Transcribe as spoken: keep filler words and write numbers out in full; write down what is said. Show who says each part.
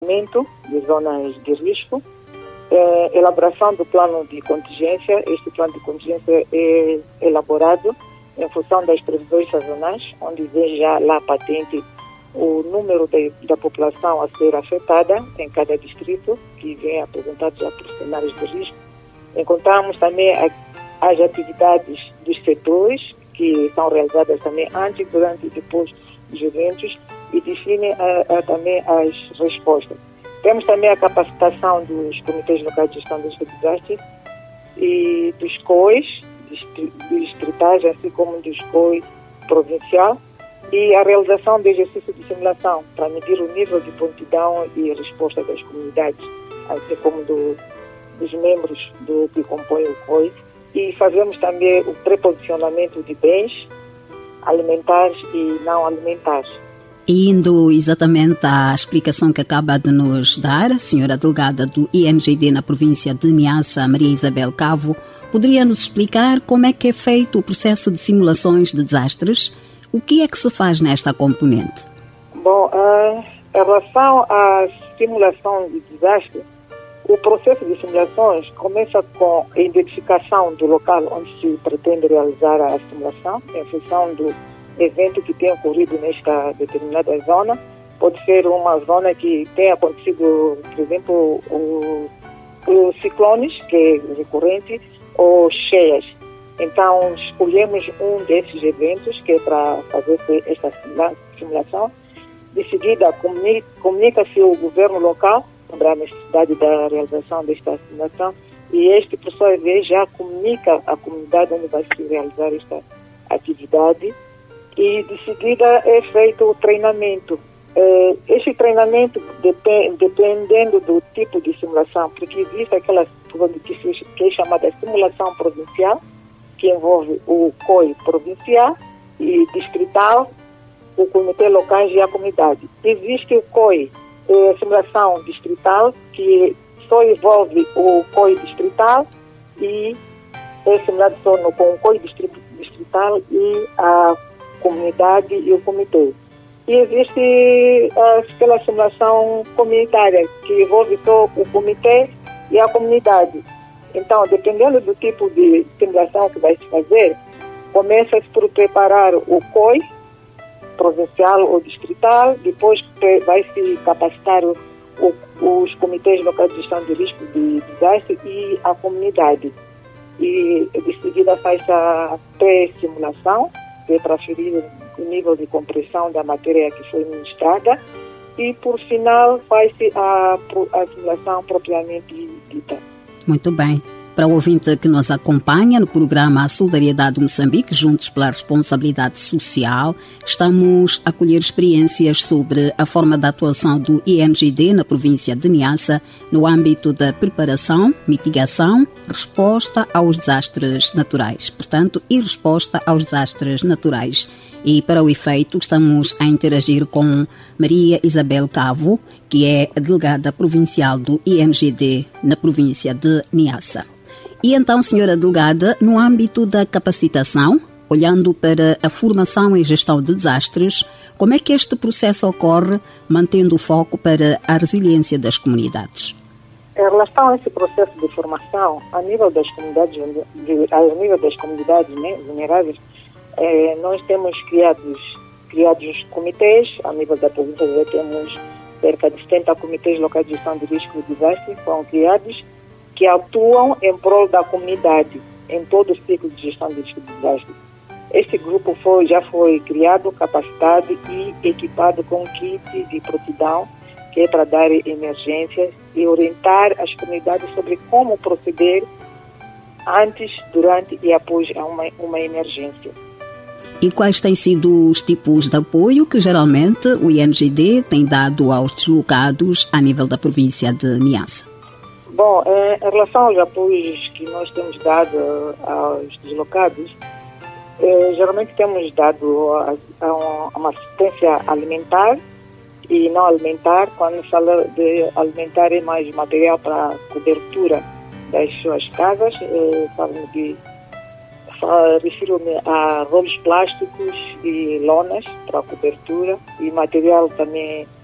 Speaker 1: de zonas de risco, é, elaboração do plano de contingência. Este plano de contingência é elaborado em função das previsões sazonais, onde vem já lá patente o número de, da população a ser afetada em cada distrito, que vem apresentado já por cenários de risco. Encontramos também a, as atividades dos setores, que são realizadas também antes, durante e depois dos eventos, e definem a, a, também as respostas. Temos também a capacitação dos comitês locais de gestão dos desastres e dos C O Is, distritais, assim como dos C O I provincial, e a realização de exercício de simulação para medir o nível de prontidão e resposta das comunidades, assim como do, dos membros do, que compõem o C O I. E fazemos também o preposicionamento de bens alimentares e não alimentares.
Speaker 2: Indo exatamente à explicação que acaba de nos dar, a senhora delegada do I N G D na província de Niassa, Maria Isabel Cavo, poderia nos explicar como é que é feito o processo de simulações de desastres? O que é que se faz nesta componente?
Speaker 1: Bom, uh, em relação à simulação de desastre, o processo de simulações começa com a identificação do local onde se pretende realizar a simulação, em função do evento que tem ocorrido nesta determinada zona. Pode ser uma zona que tenha acontecido, por exemplo, o, o ciclones, que é recorrente, ou cheias. Então, escolhemos um desses eventos que é para fazer esta simulação. De seguida, comunica-se o governo local sobre a necessidade da realização desta simulação, e este, por sua vez, já comunica à comunidade onde vai se realizar esta atividade, e de seguida é feito o treinamento. Este treinamento, dependendo do tipo de simulação, porque existe aquela que é chamada simulação provincial, que envolve o C O I provincial e distrital, o comitê local e a comunidade. Existe o C O I, a simulação distrital, que só envolve o C O I distrital e é simulado só no, com o C O I distrital e a comunidade e o comitê. E existe aquela simulação comunitária, que envolve só o comitê e a comunidade. Então, dependendo do tipo de simulação que vai se fazer, começa-se por preparar o C O I provincial ou distrital, depois vai-se capacitar o, o, os comitês locais de gestão de risco de desastre e a comunidade. E de seguida faz a pré-simulação, que é para aferir o nível de compreensão da matéria que foi ministrada, e por final faz-se a, a simulação propriamente dita.
Speaker 2: Muito bem. Para o ouvinte que nos acompanha no programa A Solidariedade de Moçambique, Juntos pela Responsabilidade Social, estamos a colher experiências sobre a forma de atuação do I N G D na província de Niassa no âmbito da preparação, mitigação, resposta aos desastres naturais. Portanto, e resposta aos desastres naturais. E para o efeito, estamos a interagir com Maria Isabel Cavo, que é a delegada provincial do I N G D na província de Niassa. E então, senhora delegada, no âmbito da capacitação, olhando para a formação em gestão de desastres, como é que este processo ocorre, mantendo o foco para a resiliência das comunidades?
Speaker 1: Em relação a esse processo de formação, a nível das comunidades, a nível das comunidades né, vulneráveis, eh, nós temos criados, criados comitês. A nível da província já temos cerca de setenta comitês locais de gestão de risco de desastre, foram criados, que atuam em prol da comunidade em todo o ciclo de gestão de risco de desastre. Este grupo foi, já foi criado, capacitado e equipado com um kit de prontidão, que é para dar emergências e orientar as comunidades sobre como proceder antes, durante e após uma, uma emergência.
Speaker 2: E quais têm sido os tipos de apoio que geralmente o I N G D tem dado aos deslocados a nível da província de Niassa?
Speaker 1: Bom, em relação aos apoios que nós temos dado aos deslocados, eh, geralmente temos dado a, a uma assistência alimentar e não alimentar. Quando fala de alimentar, é mais material para cobertura das suas casas. Eh, falo de, refiro-me a rolos plásticos e lonas para cobertura, e material também